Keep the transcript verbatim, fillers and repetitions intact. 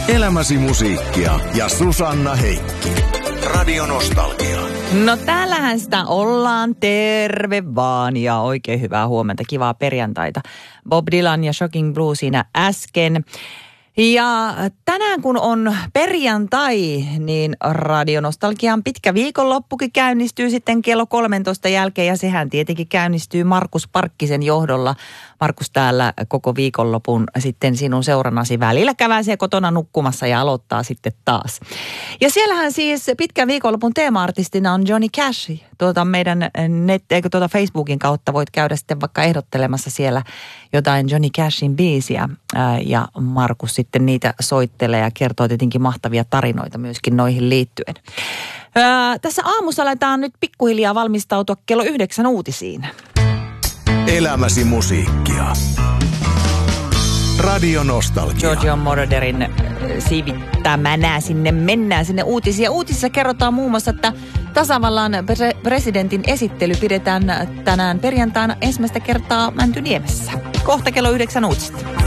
Elämäsi musiikkia ja Susanna Heikki. Radio Nostalgia. No täällähän sitä ollaan. Terve vaan ja oikein hyvää huomenta. Kivaa perjantaita. Bob Dylan ja Shocking Blue siinä äsken. Ja tänään kun on perjantai, niin Radio Nostalgian pitkä viikonloppukin käynnistyy sitten kello kolmetoista jälkeen. Ja sehän tietenkin käynnistyy Markus Parkkisen johdolla. Markus täällä koko viikonlopun sitten sinun seurannasi välillä käväisee kotona nukkumassa ja aloittaa sitten taas. Ja siellähän siis pitkän viikonlopun teema-artistina on Johnny Cash. Tuota meidän net, eikö tuota Facebookin kautta voit käydä sitten vaikka ehdottelemassa siellä jotain Johnny Cashin biisiä. Ää, ja Markus sitten niitä soittelee ja kertoo tietenkin mahtavia tarinoita myöskin noihin liittyen. Ää, tässä aamussa aletaan nyt pikkuhiljaa valmistautua kello yhdeksän uutisiin. Elämäsi musiikkia. Radio Nostalgia. Giorgio Moroderin siivittämänä sinne mennään sinne uutisia. Uutisissa kerrotaan muun muassa, että tasavallan pre- presidentin esittely pidetään tänään perjantaina ensimmäistä kertaa Mäntyniemessä. Kohta kello yhdeksän uutiset.